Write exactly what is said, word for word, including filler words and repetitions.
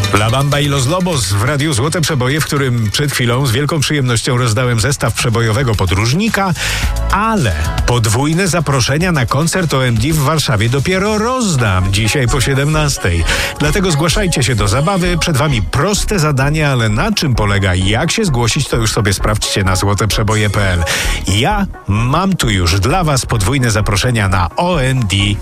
La Bamba i Los Lobos w Radiu Złote Przeboje, w którym przed chwilą z wielką przyjemnością rozdałem zestaw przebojowego podróżnika, ale podwójne zaproszenia na koncert O M D w Warszawie dopiero rozdam dzisiaj po siedemnastej. Dlatego zgłaszajcie się do zabawy. Przed wami proste zadanie, ale na czym polega i jak się zgłosić, to już sobie sprawdźcie na złoteprzeboje kropka p l. Ja mam tu już dla was podwójne zaproszenia na O M D